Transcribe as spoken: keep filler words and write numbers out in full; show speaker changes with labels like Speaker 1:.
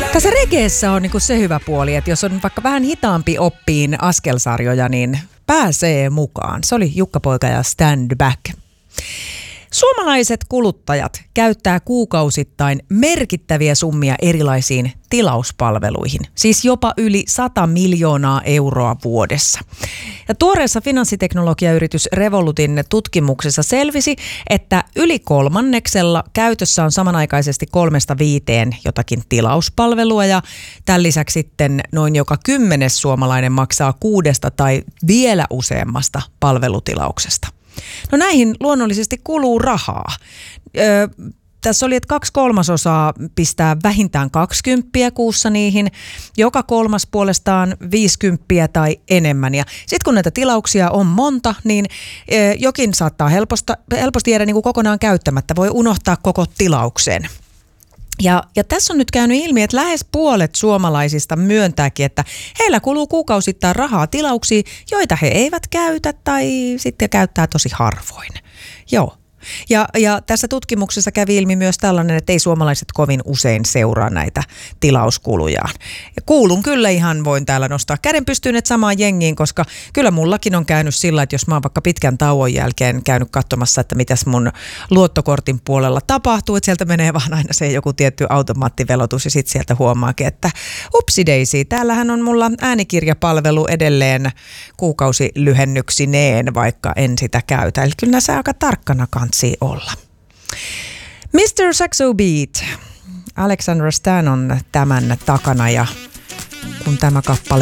Speaker 1: Tässä regeessä on niinku se hyvä puoli, että jos on vaikka vähän hitaampi oppiin askelsarjoja, niin pääsee mukaan. Se oli Jukka Poika ja Stand Back. Suomalaiset kuluttajat käyttää kuukausittain merkittäviä summia erilaisiin tilauspalveluihin, siis jopa yli sata miljoonaa euroa vuodessa. Ja tuoreessa finanssiteknologiayritys Revolutin tutkimuksessa selvisi, että yli kolmanneksella käytössä on samanaikaisesti kolmesta viiteen jotakin tilauspalvelua ja tämän lisäksi sitten noin joka kymmenes suomalainen maksaa kuudesta tai vielä useammasta palvelutilauksesta. No näihin luonnollisesti kuluu rahaa. Öö, tässä oli, että kaksi kolmasosaa pistää vähintään kaksikymmentä kuussa niihin, joka kolmas puolestaan viisikymmentä tai enemmän. Ja sitten kun näitä tilauksia on monta, niin öö, jokin saattaa helposta, helposti jäädä niin kuin kokonaan käyttämättä. Voi unohtaa koko tilauksen. Ja, ja tässä on nyt käynyt ilmi, että lähes puolet suomalaisista myöntääkin, että heillä kuluu kuukausittain rahaa tilauksiin, joita he eivät käytä tai sitten käyttää tosi harvoin. Joo. Ja, ja tässä tutkimuksessa kävi ilmi myös tällainen, että ei suomalaiset kovin usein seuraa näitä tilauskulujaan. Ja kuulun kyllä ihan, voin täällä nostaa käden pystyyn, että samaan jengiin, koska kyllä mullakin on käynyt sillä, että jos mä oon vaikka pitkän tauon jälkeen käynyt katsomassa, että mitäs mun luottokortin puolella tapahtuu, että sieltä menee vaan aina se joku tietty automaattivelotus ja sitten sieltä huomaakin, että upsideisi, täällähän on mulla äänikirjapalvelu edelleen kuukausilyhennyksineen, vaikka en sitä käytä. Eli kyllä näissä aika tarkkana kantsii olla. mister Saxo Beat. Alexandra Stan on tämän takana ja kun tämä kappale